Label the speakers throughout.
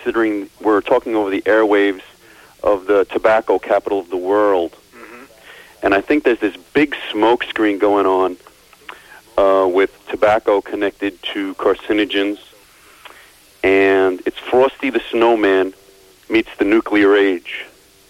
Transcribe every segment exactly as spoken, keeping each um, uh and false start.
Speaker 1: considering we're talking over the airwaves of the tobacco capital of the world.
Speaker 2: Mm-hmm.
Speaker 1: And I think there's this big smoke screen going on uh, with tobacco connected to carcinogens. And it's Frosty the Snowman meets the nuclear age.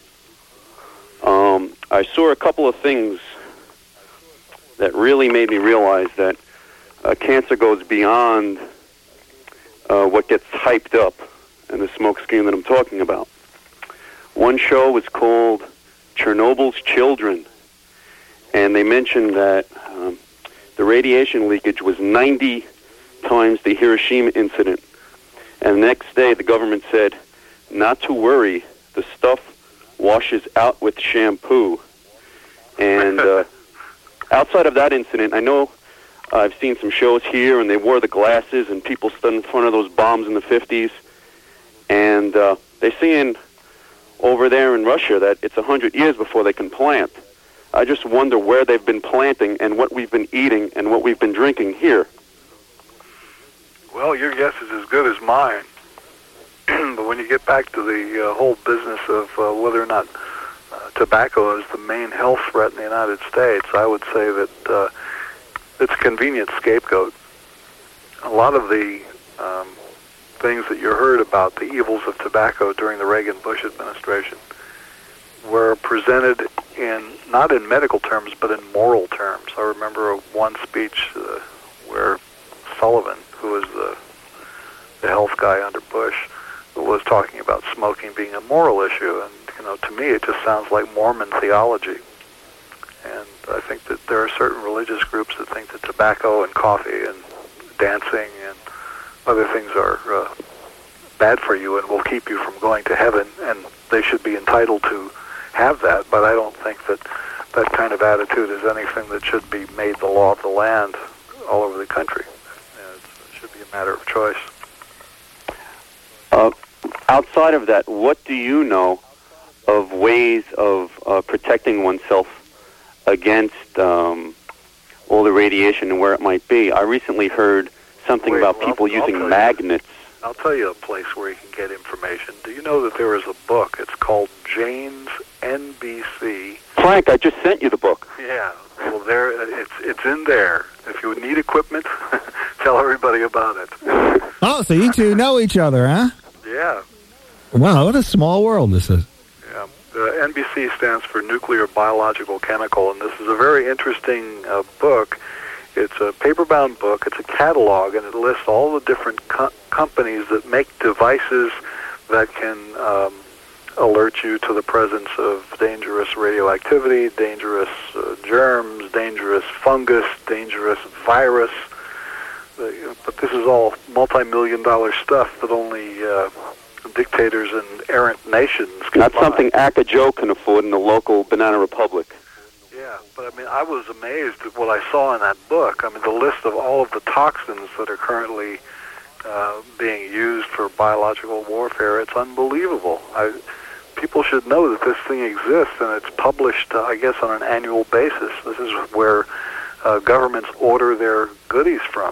Speaker 1: Um, I saw a couple of things that really made me realize that uh, cancer goes beyond uh, what gets hyped up in the smoke screen that I'm talking about. One show was called Chernobyl's Children, and they mentioned that um, the radiation leakage was ninety times the Hiroshima incident. And the next day, the government said, not to worry, the stuff washes out with shampoo. And uh, outside of that incident, I know uh, I've seen some shows here, and they wore the glasses, and people stood in front of those bombs in the fifties. And uh, they're seeing over there in Russia that it's one hundred years before they can plant. I just wonder where they've been planting and what we've been eating and what we've been drinking here.
Speaker 2: Well, your guess is as good as mine. But when you get back to the uh, whole business of uh, whether or not uh, tobacco is the main health threat in the United States, I would say that uh, it's a convenient scapegoat. A lot of the um, things that you heard about the evils of tobacco during the Reagan-Bush administration were presented in, not in medical terms, but in moral terms. I remember one speech uh, where Sullivan, who was the, the health guy under Bush, was talking about smoking being a moral issue. And, you know, to me, it just sounds like Mormon theology. And I think that there are certain religious groups that think that tobacco and coffee and dancing and other things are uh, bad for you and will keep you from going to heaven, and they should be entitled to have that. But I don't think that that kind of attitude is anything that should be made the law of the land all over the country. It should be a matter of choice.
Speaker 1: Uh, outside of that, what do you know of ways of uh, protecting oneself against um, all the radiation and where it might be? I recently heard something
Speaker 2: Wait,
Speaker 1: about
Speaker 2: well,
Speaker 1: people
Speaker 2: I'll,
Speaker 1: using
Speaker 2: I'll
Speaker 1: magnets.
Speaker 2: You, I'll tell you a place where you can get information. Do you know that there is a book? It's called Jane's N B C.
Speaker 1: Frank, I just sent you the book.
Speaker 2: Yeah. Well, there it's it's in there. If you need equipment, tell everybody about it.
Speaker 3: Oh, so you two know each other, huh?
Speaker 2: Yeah.
Speaker 3: Wow, what a small world this is.
Speaker 2: Yeah. The N B C stands for Nuclear Biological Chemical, and this is a very interesting uh, book. It's a paper-bound book. It's a catalog, and it lists all the different co- companies that make devices that can um, alert you to the presence of dangerous radioactivity, dangerous uh, germs, dangerous fungus, dangerous virus. Uh, but this is all multi-million dollar stuff that only uh, dictators and errant nations can
Speaker 1: Not
Speaker 2: buy.
Speaker 1: something Aka Joe can afford in the local Banana Republic.
Speaker 2: Yeah, but I mean, I was amazed at what I saw in that book. I mean, the list of all of the toxins that are currently uh, being used for biological warfare, it's unbelievable. I, people should know that this thing exists, and it's published, uh, I guess, on an annual basis. This is where uh, governments order their goodies from.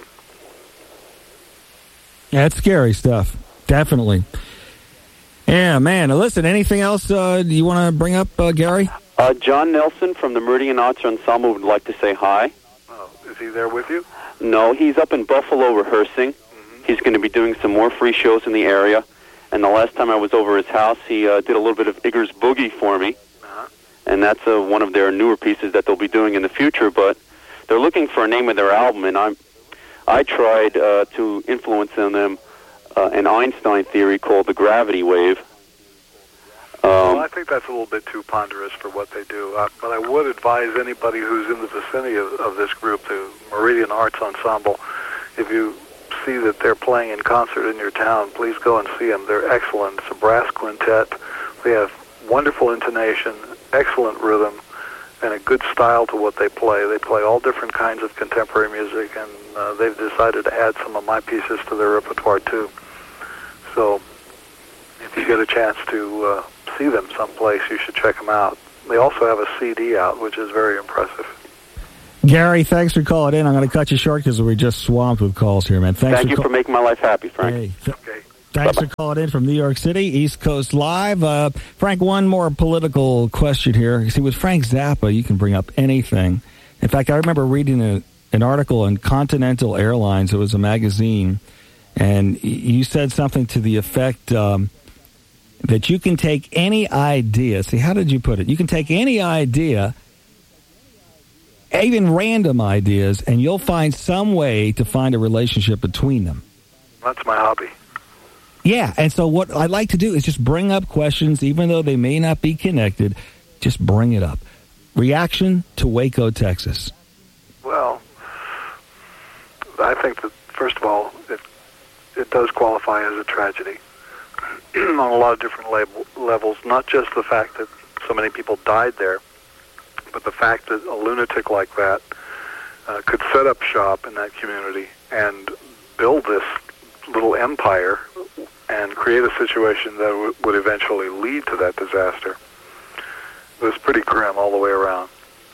Speaker 3: Yeah, it's scary stuff. Definitely. Yeah, man. Listen, anything else uh, you want to bring up, uh, Gary?
Speaker 1: Uh, John Nelson from the Meridian Arts Ensemble would like to say hi.
Speaker 2: Oh, is he there with you?
Speaker 1: No, he's up in Buffalo rehearsing. Mm-hmm. He's going to be doing some more free shows in the area. And the last time I was over his house, he uh, did a little bit of Igor's Boogie for me.
Speaker 2: Uh-huh.
Speaker 1: And that's uh, one of their newer pieces that they'll be doing in the future. But they're looking for a name of their album, and I'm, I tried uh, to influence on them uh, an Einstein theory called the gravity wave. Um,
Speaker 2: well, I think that's a little bit too ponderous for what they do. Uh, but I would advise anybody who's in the vicinity of, of this group, the Meridian Arts Ensemble, if you see that they're playing in concert in your town, please go and see them. They're excellent. It's a brass quintet. They have wonderful intonation, excellent rhythm, and a good style to what they play. They play all different kinds of contemporary music, and uh, they've decided to add some of my pieces to their repertoire, too. So if you get a chance to uh, see them someplace, you should check them out. They also have a C D out, which is very impressive.
Speaker 3: Gary, thanks for calling in. I'm going to cut you short because we're just swamped with calls here, man. Thanks
Speaker 1: Thank
Speaker 3: for
Speaker 1: you
Speaker 3: call-
Speaker 1: for making my life happy, Frank.
Speaker 3: Hey, th-
Speaker 2: Okay.
Speaker 3: Thanks Bye-bye. for calling in from New York City, East Coast Live. Uh, Frank, one more political question here. See, with Frank Zappa, you can bring up anything. In fact, I remember reading a, an article in Continental Airlines. It was a magazine, and you said something to the effect um, that you can take any idea. See, how did you put it? You can take any idea, even random ideas, and you'll find some way to find a relationship between them.
Speaker 2: That's my hobby.
Speaker 3: Yeah, and so what I like to do is just bring up questions, even though they may not be connected, just bring it up. Reaction to Waco, Texas.
Speaker 2: Well, I think that, first of all, it, it does qualify as a tragedy on a lot of different label, levels, not just the fact that so many people died there, but the fact that a lunatic like that uh, could set up shop in that community and build this little empire and create a situation that w- would eventually lead to that disaster. It was pretty grim all the way around.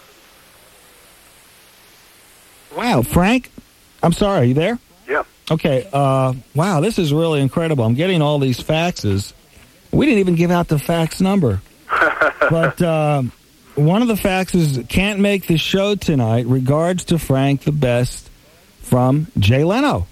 Speaker 3: Wow, Frank, I'm sorry, are you there?
Speaker 2: Yeah.
Speaker 3: Okay, uh, wow, this is really incredible. I'm getting all these faxes. We didn't even give out the fax number. But uh, one of the faxes, can't make the show tonight. Regards to Frank the Best from Jay Leno.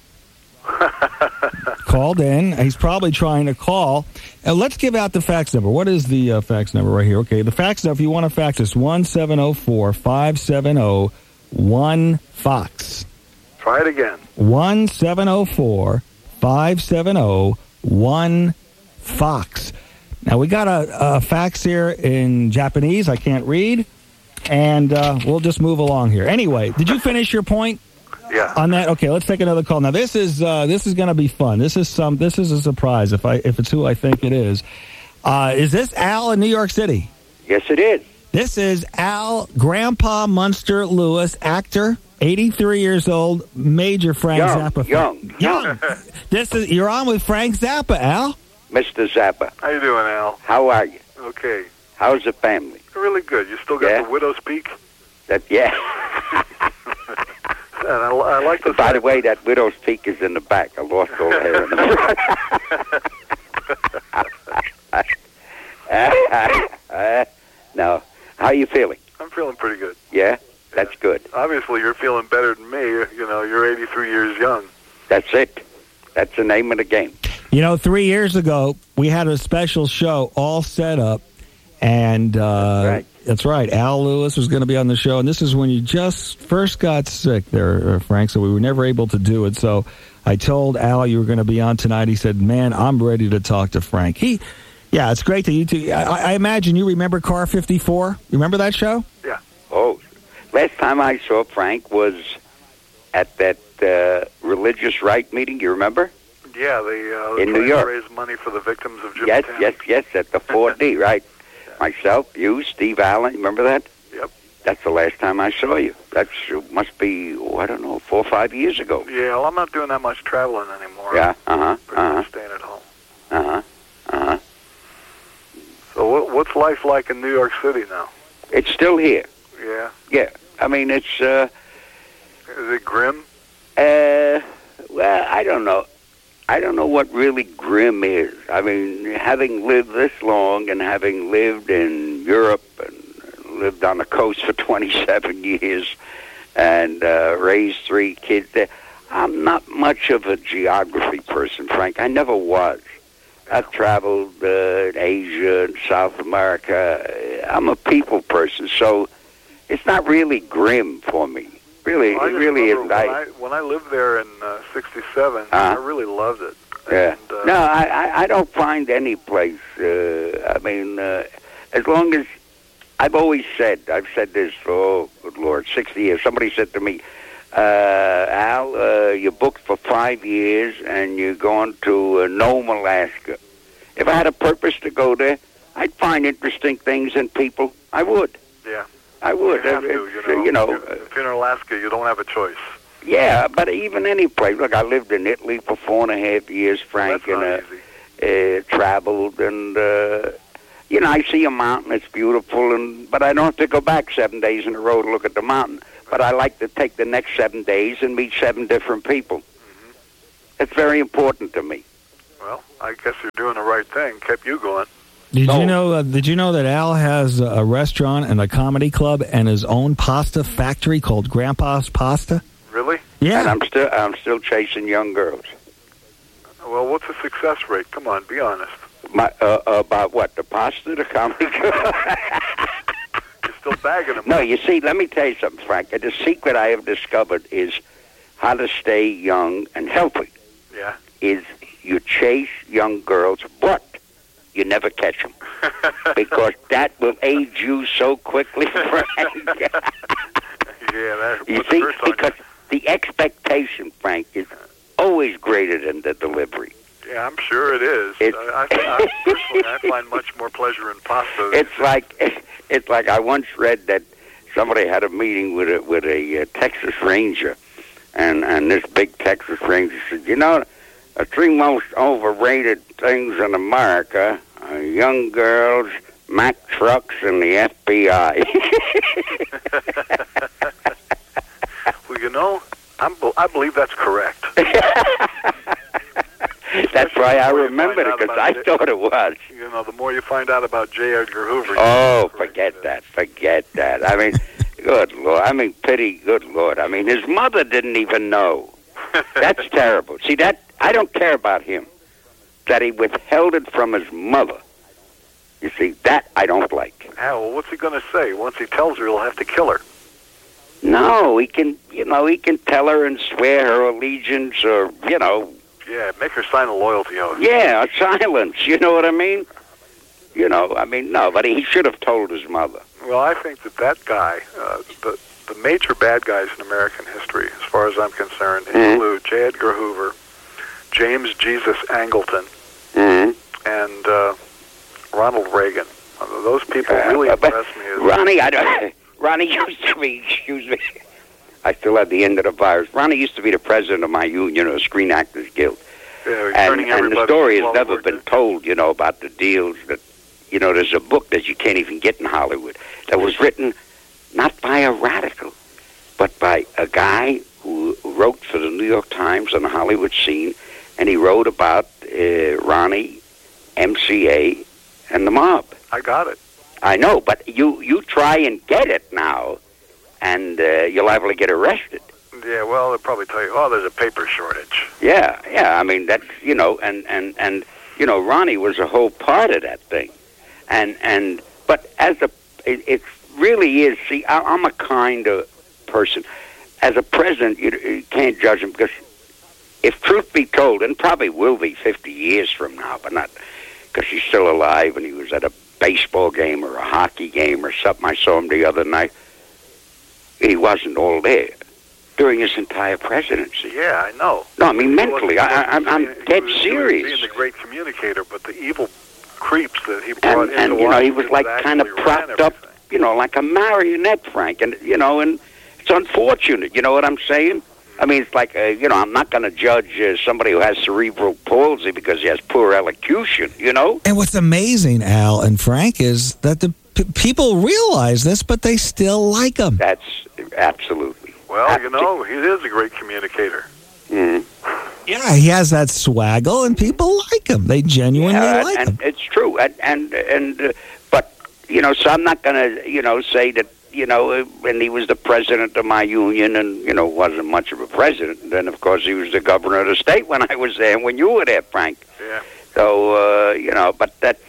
Speaker 3: Called in. He's probably trying to call. Uh, let's give out the fax number. What is the uh, fax number right here? Okay, the fax number, if you want to fax us, one seven zero four, five seven zero, one Fox.
Speaker 2: Try it again.
Speaker 3: one seven zero four, five seven zero, one Fox. Now, we got a, a fax here in Japanese. I can't read. And uh, we'll just move along here. Anyway, did you finish your point?
Speaker 2: Yeah.
Speaker 3: On that, okay. Let's take another call. Now, this is uh, this is going to be fun. This is some. This is a surprise. If I if it's who I think it is, uh, is this Al in New York City?
Speaker 4: Yes, it is.
Speaker 3: This is Al, Grandpa Munster Lewis, actor, eighty-three years old, major Frank
Speaker 4: young,
Speaker 3: Zappa.
Speaker 4: Young,
Speaker 3: young. This is you're on with Frank Zappa, Al.
Speaker 4: Mister Zappa.
Speaker 2: How you doing, Al?
Speaker 4: How are you?
Speaker 2: Okay.
Speaker 4: How's the family?
Speaker 2: Really good. You still got
Speaker 4: Yeah?
Speaker 2: the widow's peak?
Speaker 4: That yeah.
Speaker 2: And I, I like the.
Speaker 4: By the way, that widow's peak is in the back. I lost all the hair in the front. No. How are you feeling?
Speaker 2: I'm feeling pretty good.
Speaker 4: Yeah? That's good.
Speaker 2: Obviously, you're feeling better than me. You know, you're eighty-three years young.
Speaker 4: That's it. That's the name of the game.
Speaker 3: You know, three years ago, we had a special show all set up, and uh,
Speaker 4: That's right.
Speaker 3: That's right. Al Lewis was going to be on the show, and this is when you just first got sick there, uh, Frank, so we were never able to do it. So I told Al you were going to be on tonight. He said, man, I'm ready to talk to Frank. He, yeah, it's great that you two, I, I imagine you remember Car fifty-four? You remember that show?
Speaker 2: Yeah.
Speaker 4: Oh, last time I saw Frank was at that uh, religious right meeting, you remember?
Speaker 2: Yeah, the uh,
Speaker 4: in New York.
Speaker 2: Raise money for the victims of Jim
Speaker 4: Yes,
Speaker 2: Tam.
Speaker 4: yes, yes, at the four D, right. Myself, you, Steve Allen, remember that?
Speaker 2: Yep.
Speaker 4: That's the last time I saw you. That must be, oh, I don't know, four or five years ago.
Speaker 2: Yeah, well, I'm not doing that much traveling anymore.
Speaker 4: Yeah, uh-huh,
Speaker 2: Pretty
Speaker 4: uh-huh.
Speaker 2: much staying at home.
Speaker 4: Uh-huh, uh-huh.
Speaker 2: So what, what's life like in New York City now?
Speaker 4: It's still here.
Speaker 2: Yeah.
Speaker 4: Yeah, I mean, it's, uh...
Speaker 2: Is it grim?
Speaker 4: Uh, well, I don't know. I don't know what really grim is. I mean, having lived this long and having lived in Europe and lived on the coast for twenty-seven years and uh, raised three kids there, I'm not much of a geography person, Frank. I never was. I've traveled uh, in Asia and South America. I'm a people person, so it's not really grim for me. Really,
Speaker 2: well,
Speaker 4: it really isn't.
Speaker 2: When I, when I lived there in uh, sixty-seven,
Speaker 4: uh-huh.
Speaker 2: I really loved it.
Speaker 4: Yeah.
Speaker 2: And, uh,
Speaker 4: no, I, I, I don't find any place. Uh, I mean, uh, as long as I've always said, I've said this for, oh, good Lord, sixty years. Somebody said to me, uh, Al, uh, you're booked for five years and you're going to uh, Nome, Alaska. If I had a purpose to go there, I'd find interesting things and people. I would.
Speaker 2: Yeah.
Speaker 4: I would.
Speaker 2: You have
Speaker 4: uh,
Speaker 2: to, you know.
Speaker 4: You know
Speaker 2: if, if you're in Alaska, you don't have a choice.
Speaker 4: Yeah, but even any place. Look, I lived in Italy for four and a half years, Frank,
Speaker 2: well,
Speaker 4: and
Speaker 2: uh,
Speaker 4: uh, traveled, and uh, you know, I see a mountain. It's beautiful, and but I don't have to go back seven days in a row to look at the mountain. But I like to take the next seven days and meet seven different people.
Speaker 2: Mm-hmm.
Speaker 4: It's very important to me.
Speaker 2: Well, I guess you're doing the right thing. Kept you going.
Speaker 3: Did
Speaker 1: No.
Speaker 3: you know? Uh, did you know that Al has a restaurant and a comedy club and his own pasta factory called Grandpa's Pasta?
Speaker 2: Really?
Speaker 3: Yeah.
Speaker 4: And I'm still I'm still chasing young girls.
Speaker 2: Well, what's the success rate? Come on, be honest.
Speaker 4: My uh, about what? The pasta, the comedy club?
Speaker 2: You're still bagging them.
Speaker 4: No, you see, let me tell you something, Frank. The secret I have discovered is how to stay young and healthy.
Speaker 2: Yeah.
Speaker 4: Is you chase young girls, but you never catch them. Because that will age you so quickly, Frank.
Speaker 2: Yeah, that
Speaker 4: You
Speaker 2: puts
Speaker 4: see,
Speaker 2: a curse on
Speaker 4: because the expectation, Frank, is always greater than the delivery.
Speaker 2: you. Yeah, I'm sure it is.
Speaker 4: It's-
Speaker 2: I, I, I, personally, I find much more pleasure in pasta.
Speaker 4: It's like it's like I once read that somebody had a meeting with a with a uh, Texas Ranger, and and this big Texas Ranger said, you know, the three most overrated things in America are young girls, Mack trucks, and the F B I.
Speaker 2: Well, you know, I'm, be- I believe that's correct.
Speaker 4: That's why I
Speaker 2: The more you
Speaker 4: remembered
Speaker 2: find
Speaker 4: it,
Speaker 2: out
Speaker 4: because
Speaker 2: about
Speaker 4: I
Speaker 2: it-
Speaker 4: thought it was.
Speaker 2: You know, the more you find out about J. Edgar Hoover.
Speaker 4: Oh,
Speaker 2: correct.
Speaker 4: forget that. Forget that. I mean, good Lord. I mean, pity, good Lord. I mean, his mother didn't even know. That's terrible. See, that I don't care about him. That he withheld it from his mother. You see, that I don't like.
Speaker 2: Yeah, well, what's he going to say? Once he tells her, he'll have to kill her.
Speaker 4: No, he can, you know, he can tell her and swear her allegiance or, you know,
Speaker 2: Yeah, make her sign a loyalty oath.
Speaker 4: yeah, a silence. You know what I mean? You know, I mean, no, but he should have told his mother.
Speaker 2: Well, I think that that guy, uh, the the major bad guys in American history, as far as I'm concerned,
Speaker 4: Mhm.
Speaker 2: include J. Edgar Hoover, James Jesus Angleton,
Speaker 4: Mm-hmm.
Speaker 2: and uh, Ronald Reagan. Uh, those people really
Speaker 4: Uh, but
Speaker 2: impress me. As
Speaker 4: Ronnie, I don't, Ronnie used to be, excuse me, I still have the end of the virus. Ronnie used to be the president of my union, or Screen Actors Guild.
Speaker 2: yeah,
Speaker 4: And,
Speaker 2: turning
Speaker 4: and the
Speaker 2: everybody
Speaker 4: story
Speaker 2: into
Speaker 4: has never
Speaker 2: Lord
Speaker 4: been
Speaker 2: Dick.
Speaker 4: told, you know, about the deals that, you know, there's a book that you can't even get in Hollywood that was written not by a radical, but by a guy who wrote for the New York Times on the Hollywood scene, and he wrote about uh, Ronnie, M C A, and the mob.
Speaker 2: I got it.
Speaker 4: I know, but you, you try and get it now, and uh, you'll liable to get arrested.
Speaker 2: Yeah, well, they'll probably tell you, oh, there's a paper shortage.
Speaker 4: Yeah, yeah. I mean, that's, you know, and, and, and you know, Ronnie was a whole part of that thing. And, and but as a, it, it really is, see, I, I'm a kind of person. As a president, you, you can't judge him, because if truth be told, and probably will be fifty years from now, but not because he's still alive and he was at a baseball game or a hockey game or something. I saw him the other night. He wasn't all there during his entire presidency.
Speaker 2: Yeah, I know.
Speaker 4: No, I mean
Speaker 2: He
Speaker 4: mentally.
Speaker 2: wasn't-
Speaker 4: I, I, I'm, I'm
Speaker 2: he was-
Speaker 4: dead
Speaker 2: he was
Speaker 4: serious.
Speaker 2: Being the great communicator, but the evil creeps that he brought
Speaker 4: And,
Speaker 2: into
Speaker 4: and you know, he
Speaker 2: Washington
Speaker 4: was like
Speaker 2: that
Speaker 4: kind of
Speaker 2: actually ran
Speaker 4: propped up,
Speaker 2: everything.
Speaker 4: you know, like a marionette, Frank. And you know, and it's unfortunate. You know what I'm saying? I mean, it's like, uh, you know, I'm not going to judge uh, somebody who has cerebral palsy because he has poor elocution. You know?
Speaker 3: And what's amazing, Al and Frank, is that the p- people realize this, but they still like him.
Speaker 4: That's absolutely.
Speaker 2: Well, you know, he is a great communicator.
Speaker 4: Mm.
Speaker 3: Yeah, he has that swaggle, and people like him. They genuinely
Speaker 4: Yeah,
Speaker 3: like
Speaker 4: and,
Speaker 3: him.
Speaker 4: and it's true. And and, and uh, but you know, so I'm not going to, you know, say that. You know, uh, when he was the president of my union, and you know, wasn't much of a president. And then, of course, he was the governor of the state when I was there, and when you were there, Frank.
Speaker 2: Yeah.
Speaker 4: So uh, you know, but that's,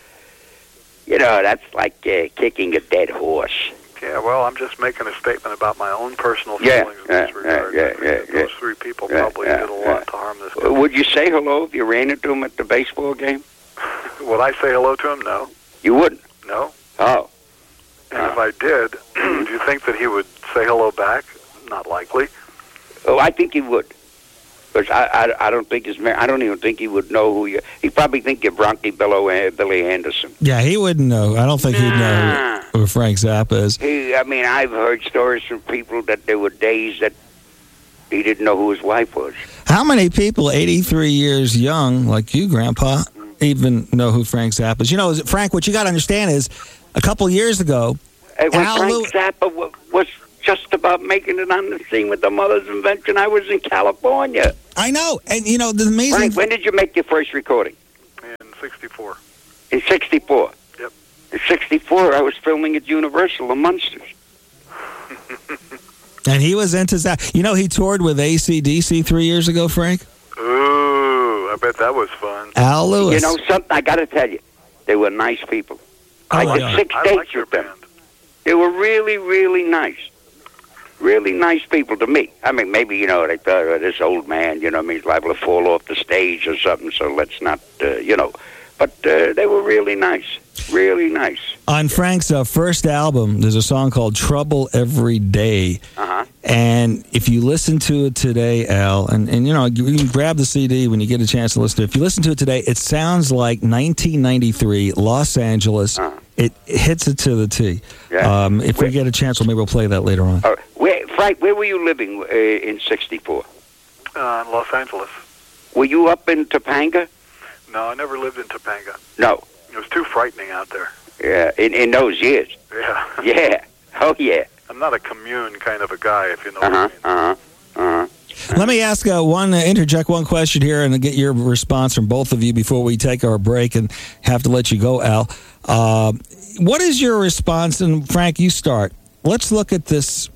Speaker 4: you know, that's like uh, kicking a dead horse.
Speaker 2: Yeah, well, I'm just making a statement about my own personal
Speaker 4: Yeah,
Speaker 2: feelings in
Speaker 4: yeah,
Speaker 2: this regard.
Speaker 4: yeah,
Speaker 2: I think
Speaker 4: yeah,
Speaker 2: that
Speaker 4: yeah.
Speaker 2: those three people
Speaker 4: Yeah,
Speaker 2: probably
Speaker 4: yeah,
Speaker 2: did a lot
Speaker 4: yeah.
Speaker 2: to harm this
Speaker 4: Uh,
Speaker 2: country.
Speaker 4: Would you say hello if you ran into him at the baseball game?
Speaker 2: Would I say hello to him? No.
Speaker 4: You wouldn't.
Speaker 2: No.
Speaker 4: Oh,
Speaker 2: And if I did, do you think that he would say hello back? Not likely.
Speaker 4: oh, I think he would. Because I, I, I don't think his, I don't even think he would know who you. He probably think you're Bronchi Billo, uh, Billy Anderson.
Speaker 3: Yeah, he wouldn't know. I don't think he'd know who, who Frank Zappa is.
Speaker 4: He, I mean, I've heard stories from people that there were days that he didn't know who his wife was.
Speaker 3: How many people, eighty-three years young, like you, Grandpa, even know who Frank Zappa is? You know, Frank, what you got to understand is, a couple years ago,
Speaker 4: Hey, when
Speaker 3: Al
Speaker 4: Frank
Speaker 3: Lew-
Speaker 4: Zappa w- was just about making it on the scene with the Mother's Invention, I was in California.
Speaker 3: I know. And, you know, the amazing...
Speaker 4: Frank, when did you make your first recording?
Speaker 2: In sixty-four.
Speaker 4: In sixty-four?
Speaker 2: Yep.
Speaker 4: In sixty-four, I was filming at Universal, The Munsters.
Speaker 3: And he was into that. You know, he toured with A C D C three years ago, Frank?
Speaker 2: Ooh, I bet that was fun.
Speaker 3: Al Lewis.
Speaker 4: You know something? I got to tell you, they were nice people.
Speaker 3: Oh,
Speaker 4: I
Speaker 3: my
Speaker 4: did
Speaker 3: God.
Speaker 4: six
Speaker 2: I
Speaker 4: dates
Speaker 2: like your
Speaker 4: with them.
Speaker 2: band.
Speaker 4: They were really, really nice. Really nice people to me. I mean, maybe, you know, they thought, oh, this old man, you know, he's liable to fall off the stage or something, so let's not, uh, you know. But uh, they were really nice. Really nice.
Speaker 3: On Frank's uh, first album, there's a song called Trouble Every Day.
Speaker 4: Uh-huh.
Speaker 3: And if you listen to it today, Al, and, and you know, you can grab the C D when you get a chance to listen to it. If you listen to it today, it sounds like nineteen ninety-three, Los Angeles.
Speaker 4: Uh-huh.
Speaker 3: It hits it to the T.
Speaker 4: Yeah.
Speaker 3: Um, if we get a chance, well, maybe we'll play that later on.
Speaker 4: All right. Where, Frank, where were you living uh, in sixty-four?
Speaker 2: Uh, in Los Angeles.
Speaker 4: Were you up in Topanga?
Speaker 2: No, I never lived in Topanga.
Speaker 4: No.
Speaker 2: It was too frightening out there.
Speaker 4: Yeah, in, in those years.
Speaker 2: Yeah.
Speaker 4: Yeah. Oh, yeah.
Speaker 2: I'm not a commune kind of a guy, if you know
Speaker 4: Uh-huh,
Speaker 2: what I mean.
Speaker 4: uh-huh, uh-huh.
Speaker 3: Let me ask uh, one, uh, interject one question here and get your response from both of you before we take our break and have to let you go, Al. Uh, what is your response? And Frank, you start. Let's look at this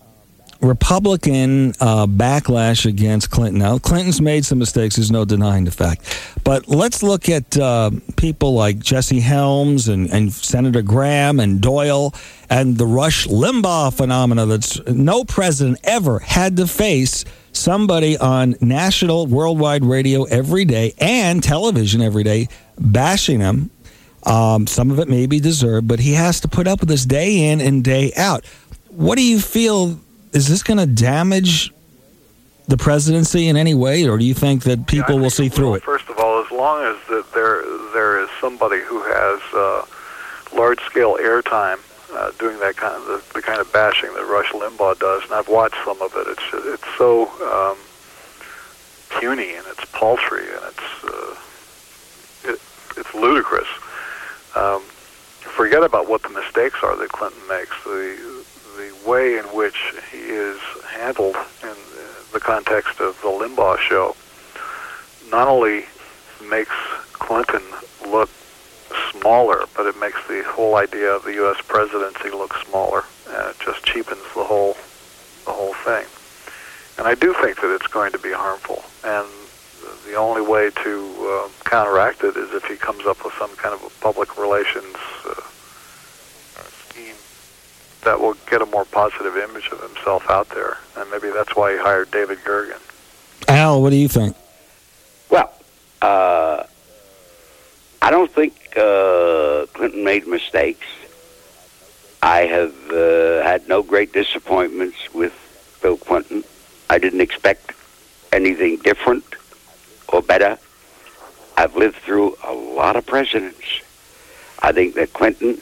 Speaker 3: Republican uh, backlash against Clinton. Now, Clinton's made some mistakes. There's no denying the fact. But let's look at uh, people like Jesse Helms and, and Senator Graham and Doyle and the Rush Limbaugh phenomena that's no president ever had to face somebody on national, worldwide radio every day and television every day bashing him. Um, some of it may be deserved, but he has to put up with this day in and day out. What do you feel? Is this going to damage the presidency in any way, or do you think that people
Speaker 2: Yeah,
Speaker 3: will
Speaker 2: think
Speaker 3: see through
Speaker 2: will.
Speaker 3: it?
Speaker 2: First of all, as long as that there there is somebody who has uh, large-scale airtime uh, doing that kind of the, the kind of bashing that Rush Limbaugh does, and I've watched some of it. It's it's so um, puny and it's paltry and it's uh, it, it's ludicrous. Um, forget about what the mistakes are that Clinton makes. The the way in which he is handled in the context of the Limbaugh show not only makes Clinton look smaller, but it makes the whole idea of the U S presidency look smaller, and it just cheapens the whole the whole thing. And I do think that it's going to be harmful, and the only way to uh, counteract it is if he comes up with some kind of a public relations uh, scheme that will get a more positive image of himself out there. And maybe that's why he hired David Gergen.
Speaker 3: Al, what do you think?
Speaker 4: Well, uh, I don't think uh, Clinton made mistakes. I have uh, had no great disappointments with Bill Clinton. I didn't expect anything different or better. I've lived through a lot of presidents. I think that Clinton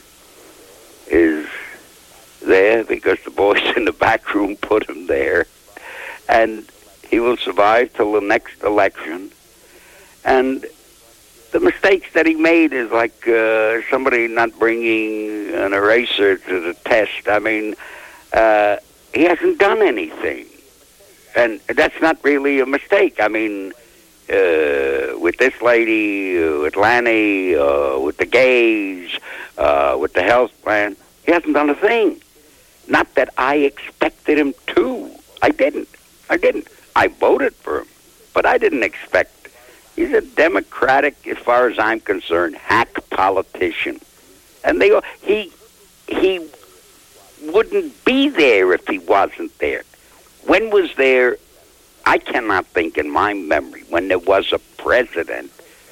Speaker 4: is there because the boys in the back room put him there, and he will survive till the next election. And the mistakes that he made is like uh, somebody not bringing an eraser to the test. I mean, uh, he hasn't done anything, and that's not really a mistake. I mean, uh, with this lady, uh, with Lanny, uh, with the gays, uh, with the health plan, he hasn't done a thing. Not that I expected him to. I didn't. I didn't. I voted for him, but I didn't expect. He's a Democratic, as far as I'm concerned, hack politician, and they he he wouldn't be there if he wasn't there. When was there? I cannot think in my memory when there was a president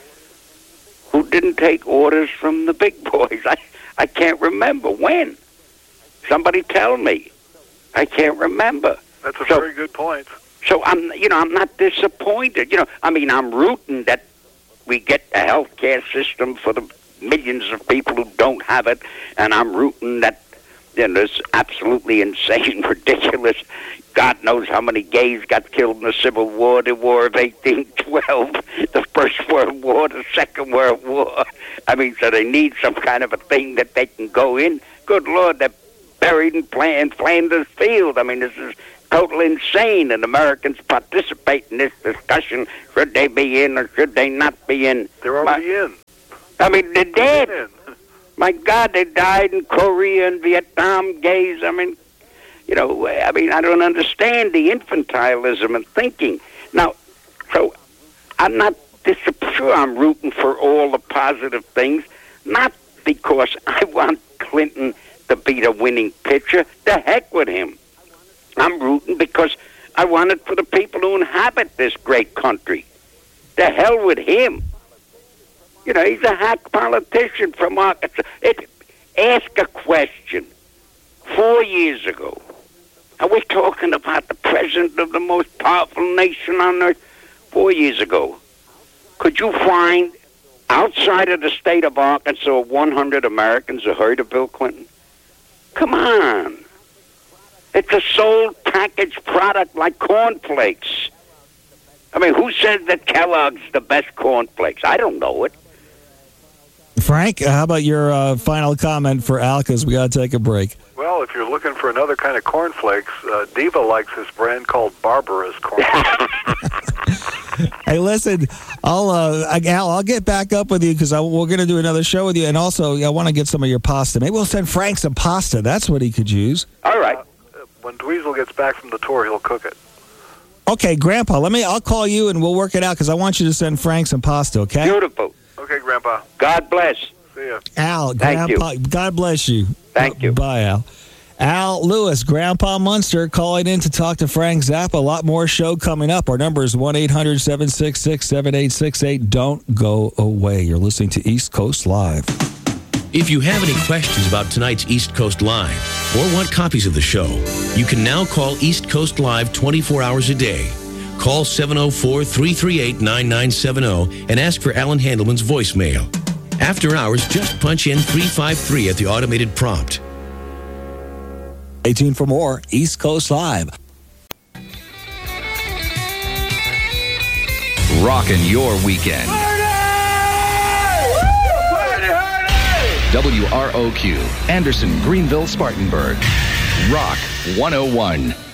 Speaker 4: who didn't take orders from the big boys. I I can't remember when. Somebody tell me. I can't remember.
Speaker 2: That's a
Speaker 4: So-
Speaker 2: very good point.
Speaker 4: So I'm, you know, I'm not disappointed. You know, I mean, I'm rooting that we get a health care system for the millions of people who don't have it, and I'm rooting that, you know, this absolutely insane, ridiculous, God knows how many gays got killed in the Civil War, the War of eighteen twelve, the First World War, the Second World War. I mean, so they need some kind of a thing that they can go in. Good Lord, they're buried in Flanders Field. I mean, this is total insane, and Americans participate in this discussion. Should they be in or should they not be in?
Speaker 2: They're already in.
Speaker 4: I mean, they're dead.
Speaker 2: In.
Speaker 4: My God, they died in Korea and Vietnam, gays. I mean, you know, I mean, I don't understand the infantilism and thinking. Now, so I'm not sure I'm rooting for all the positive things, not because I want Clinton to be the winning pitcher. The heck with him. I'm rooting because I want it for the people who inhabit this great country. The hell with him. You know, he's a hack politician from Arkansas. It, ask a question. Four years ago, are we talking about the president of the most powerful nation on earth? Four years ago, could you find outside of the state of Arkansas one hundred Americans who heard of Bill Clinton? Come on. It's a sold packaged product like cornflakes. I mean, who says that Kellogg's the best cornflakes? I don't know it.
Speaker 3: Frank, how about your uh, final comment for Al, because we got to take a break.
Speaker 2: Well, if you're looking for another kind of cornflakes, uh, Diva likes this brand called Barbara's cornflakes.
Speaker 3: Hey, listen, I'll uh, Al, I'll get back up with you because we're going to do another show with you, and also I want to get some of your pasta. Maybe we'll send Frank some pasta. That's what he could use.
Speaker 4: All right.
Speaker 2: Uh, when Dweezil gets back from the tour, he'll cook it.
Speaker 3: Okay, Grandpa, let me. I'll call you and we'll work it out because I want you to send Frank some pasta. Okay.
Speaker 4: Beautiful.
Speaker 2: Okay, Grandpa.
Speaker 4: God bless.
Speaker 2: See ya.
Speaker 3: Al,
Speaker 4: Thank
Speaker 3: Grandpa,
Speaker 4: you.
Speaker 3: God bless you.
Speaker 4: Thank you.
Speaker 3: Bye, Al. Al Lewis, Grandpa Munster, calling in to talk to Frank Zappa. A lot more show coming up. Our number is one eight hundred seven six six seven eight six eight. Don't go away. You're listening to East Coast Live.
Speaker 5: If you have any questions about tonight's East Coast Live or want copies of the show, you can now call East Coast Live twenty-four hours a day. Call seven oh four, three three eight, nine nine seven oh and ask for Alan Handelman's voicemail. After hours, just punch in three five three at the automated prompt.
Speaker 3: Stay tuned for more East Coast Live.
Speaker 6: Rockin' your weekend. W R O Q, Anderson, Greenville, Spartanburg. Rock one oh one.